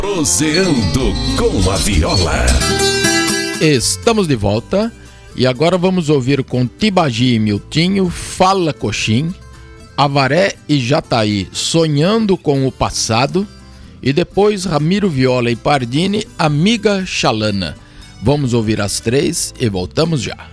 Proseando com a Viola. Estamos de volta e agora vamos ouvir com Tibagi e Miltinho, Fala Coxim, Avaré e Jataí, Sonhando com o Passado, e depois Ramiro Viola e Pardini, Amiga Xalana. Vamos ouvir as três e voltamos já.